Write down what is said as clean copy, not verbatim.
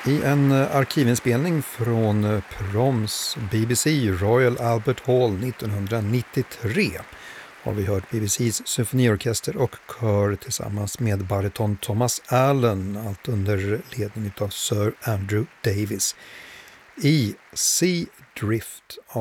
I en arkivinspelning från Proms BBC Royal Albert Hall 1993 har vi hört BBCs symfoniorkester och kör tillsammans med bariton Thomas Allen, allt under ledning av Sir Andrew Davis, i Sea Drift